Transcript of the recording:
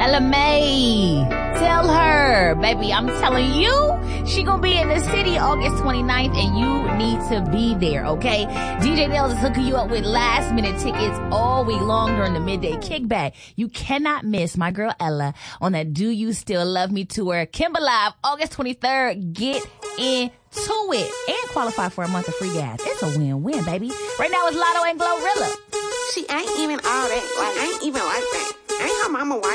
Ella May. Tell her, baby, I'm telling you, she gonna be in the city August 29th and you need to be there, okay? DJ Nails is hooking you up with last minute tickets all week long during the midday kickback. You cannot miss my girl Ella on that Do You Still Love Me tour. Kimber Live, August 23rd. Get into it and qualify for a month of free gas. It's a win-win, baby. Right now it's Lotto and Glorilla. She ain't even all that. Like, ain't even like that. Ain't her mama white.